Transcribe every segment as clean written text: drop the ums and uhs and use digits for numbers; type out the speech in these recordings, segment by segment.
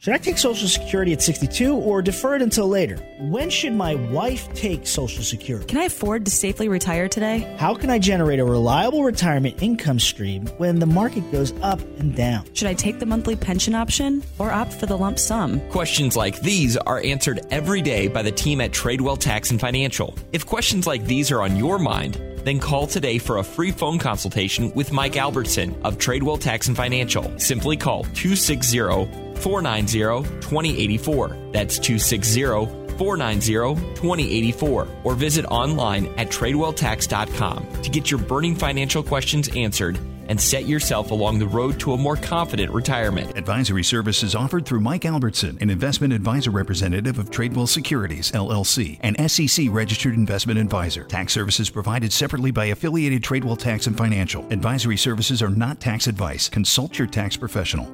Should I take Social Security at 62 or defer it until later? When should my wife take Social Security? Can I afford to safely retire today? How can I generate a reliable retirement income stream when the market goes up and down? Should I take the monthly pension option or opt for the lump sum? Questions like these are answered every day by the team at Tradewell Tax and Financial. If questions like these are on your mind, then call today for a free phone consultation with Mike Albertson of Tradewell Tax and Financial. Simply call 260-490-2084. That's 260-490-2084. Or visit online at TradewellTax.com to get your burning financial questions answered and set yourself along the road to a more confident retirement. Advisory services offered through Mike Albertson, an investment advisor representative of Tradewell Securities, LLC, an SEC-registered investment advisor. Tax services provided separately by affiliated Tradewell Tax and Financial. Advisory services are not tax advice. Consult your tax professional.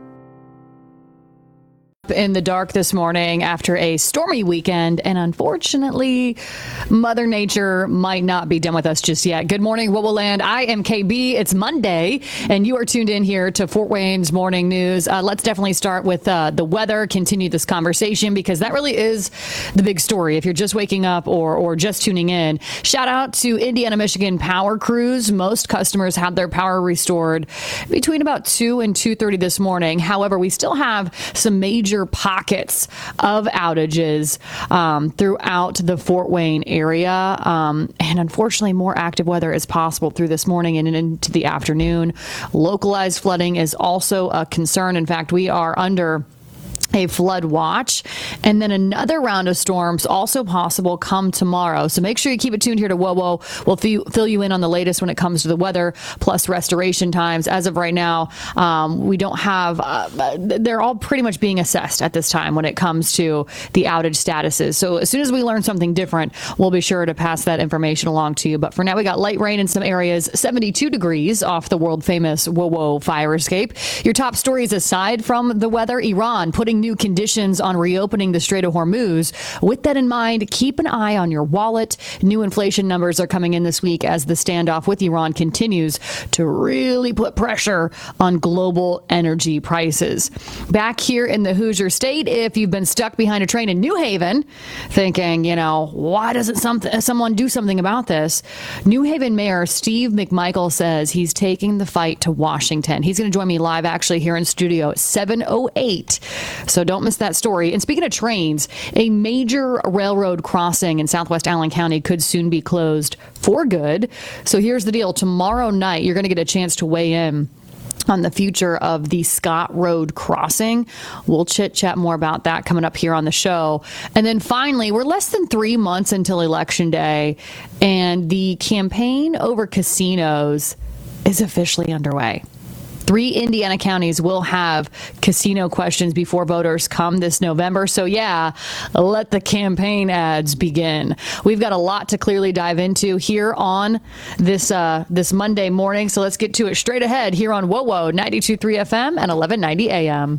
In the dark this morning after a stormy weekend, and unfortunately, Mother Nature might not be done with us just yet. Good morning, what will land? I am KB. It's Monday, and you are tuned in here to Fort Wayne's Morning News. Let's definitely start with the weather, continue this conversation, because that really is the big story. If you're just waking up or just tuning in, shout out to Indiana, Michigan power crews. Most customers had their power restored between about 2 and 2:30 this morning. However, we still have some major pockets of outages throughout the Fort Wayne area. And unfortunately, more active weather is possible through this morning and into the afternoon. Localized flooding is also a concern. In fact, we are under a flood watch, and then another round of storms also possible come tomorrow. So make sure you keep it tuned here to WOWO. We'll fill you in on the latest when it comes to the weather plus restoration times. As of right now, we don't have, they're all pretty much being assessed at this time when it comes to the outage statuses. So as soon as we learn something different, we'll be sure to pass that information along to you. But for now, we got light rain in some areas, 72 degrees off the world famous WOWO fire escape. Your top stories aside from the weather, Iran putting new conditions on reopening the Strait of Hormuz. With that in mind, keep an eye on your wallet. New inflation numbers are coming in this week as the standoff with Iran continues to really put pressure on global energy prices. Back here in the Hoosier State, if you've been stuck behind a train in New Haven thinking, why doesn't someone do something about this? New Haven Mayor Steve McMichael says he's taking the fight to Washington. He's going to join me live actually here in studio at 7:08. So don't miss that story. And speaking of trains, a major railroad crossing in southwest Allen County could soon be closed for good. So here's the deal. Tomorrow night, you're going to get a chance to weigh in on the future of the Scott Road crossing. We'll chit-chat more about that coming up here on the show. And then finally, we're less than 3 months until Election Day, and the campaign over casinos is officially underway. 3 Indiana counties will have casino questions before voters come this November. So yeah, let the campaign ads begin. We've got a lot to clearly dive into here on this Monday morning. So let's get to it straight ahead here on WOWO 92.3 FM and 1190 AM.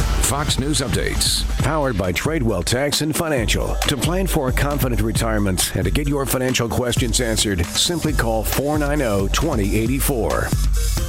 Fox News Updates, powered by Tradewell Tax and Financial. To plan for a confident retirement and to get your financial questions answered, simply call 490-2084.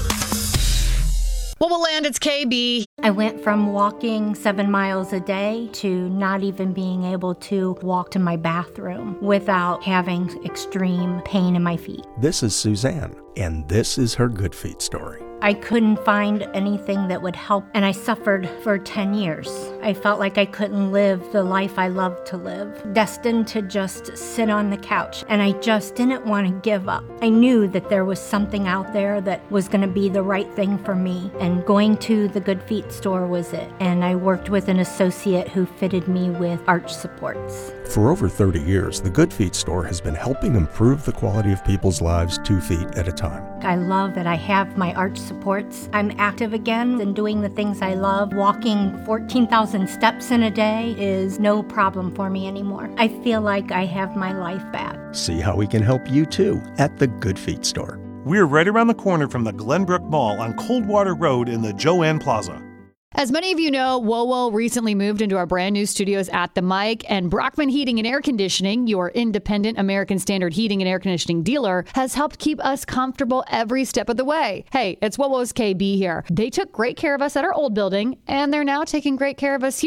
What will land? It's KB. I went from walking 7 miles a day to not even being able to walk to my bathroom without having extreme pain in my feet. This is Suzanne, and this is her Good Feet story. I couldn't find anything that would help, and I suffered for 10 years. I felt like I couldn't live the life I loved to live, destined to just sit on the couch, and I just didn't want to give up. I knew that there was something out there that was going to be the right thing for me, and going to the Good Feet store was it. And I worked with an associate who fitted me with arch supports. For over 30 years, the Good Feet store has been helping improve the quality of people's lives 2 feet at a time. I love that I have my arch supports. I'm active again and doing the things I love. Walking 14,000 steps in a day is no problem for me anymore. I feel like I have my life back. See how we can help you too at the Good Feet store. We're right around the corner from the Glenbrook Mall on Coldwater Road in the Joanne Plaza. As many of you know, WOWO recently moved into our brand new studios at the Mic, and Brockman Heating and Air Conditioning, your independent American Standard heating and air conditioning dealer, has helped keep us comfortable every step of the way. Hey, it's WOWO's KB here. They took great care of us at our old building, and they're now taking great care of us here